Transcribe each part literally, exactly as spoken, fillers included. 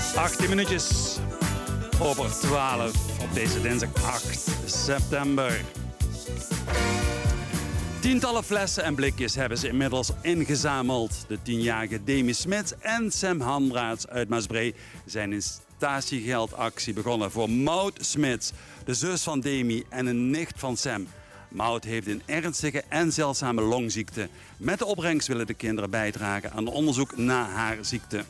achttien minuutjes over twaalf op deze dinsdag acht september. Tientallen flessen en blikjes hebben ze inmiddels ingezameld. De tienjarige Demi Smits en Sam Hamraats uit Maasbree zijn een statiegeldactie begonnen voor Maud Smits, de zus van Demi en een nicht van Sam. Maud heeft een ernstige en zeldzame longziekte. Met de opbrengst willen de kinderen bijdragen aan onderzoek naar haar ziekte.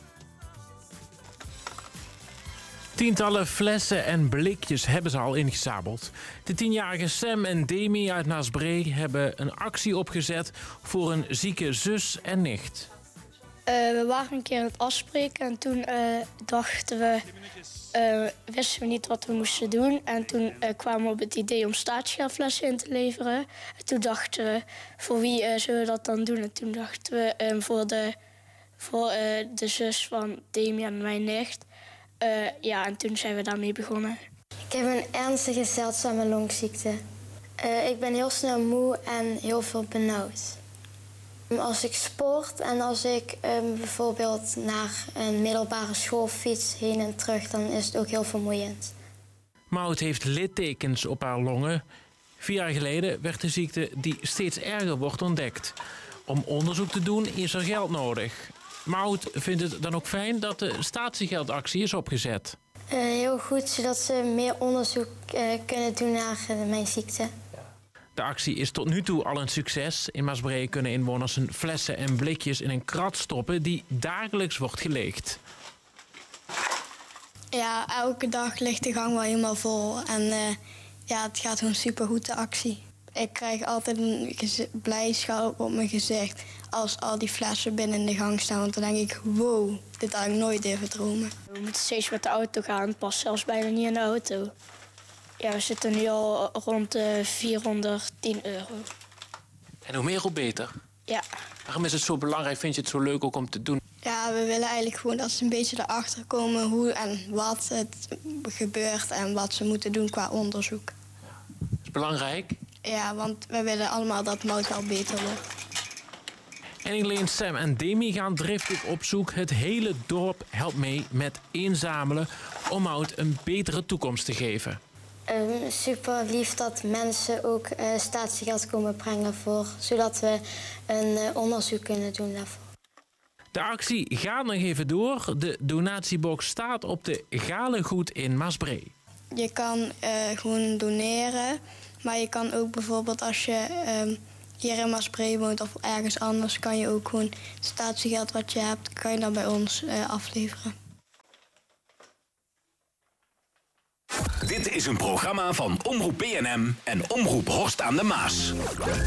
Tientallen flessen en blikjes hebben ze al ingezameld. De tienjarige Sam en Demi uit Maasbree hebben een actie opgezet voor een zieke zus en nicht. Uh, we waren een keer aan het afspreken en toen uh, dachten we, uh, wisten we niet wat we moesten doen. En toen uh, kwamen we op het idee om statiegeldflessen in te leveren. En toen dachten we, voor wie uh, zullen we dat dan doen? En toen dachten we um, voor, de, voor uh, de zus van Demi en mijn nicht. Uh, ja, en toen zijn we daarmee begonnen. Ik heb een ernstige zeldzame longziekte. Uh, ik ben heel snel moe en heel veel benauwd. Als ik sport en als ik um, bijvoorbeeld naar een middelbare school fiets heen en terug, dan is het ook heel vermoeiend. Maud heeft littekens op haar longen. Vier jaar geleden werd de ziekte die steeds erger wordt ontdekt. Om onderzoek te doen is er geld nodig. Maud vindt het dan ook fijn dat de statiegeldactie is opgezet. Uh, heel goed, zodat ze meer onderzoek uh, kunnen doen naar uh, mijn ziekte. De actie is tot nu toe al een succes. In Maasbree kunnen inwoners hun flessen en blikjes in een krat stoppen die dagelijks wordt geleegd. Ja, elke dag ligt de gang wel helemaal vol. En uh, ja, het gaat gewoon supergoed, de actie. Ik krijg altijd een blijdschap op mijn gezicht als al die flessen binnen de gang staan. Want dan denk ik, wow, dit had ik nooit durven dromen. We moeten steeds met de auto gaan, het past zelfs bijna niet in de auto. Ja, we zitten nu al rond de vierhonderdtien euro. En hoe meer, hoe beter? Ja. Waarom is het zo belangrijk? Vind je het zo leuk ook om te doen? Ja, we willen eigenlijk gewoon dat ze een beetje erachter komen hoe en wat het gebeurt en wat ze moeten doen qua onderzoek. Ja. Dat is belangrijk? Ja, want we willen allemaal dat Maud wel beter wordt. En niet alleen Sam en Demi gaan driftig op zoek. Het hele dorp helpt mee met inzamelen om Maud een betere toekomst te geven. Um, super lief dat mensen ook uh, statiegeld komen brengen voor, zodat we een uh, onderzoek kunnen doen daarvoor. De actie gaat nog even door. De donatiebox staat op de Galengoed in Maasbree. Je kan uh, gewoon doneren, maar je kan ook bijvoorbeeld als je um, hier in Maasbree woont of ergens anders, kan je ook gewoon statiegeld wat je hebt, kan je dan bij ons uh, afleveren. Dit is een programma van Omroep B N M en Omroep Horst aan de Maas.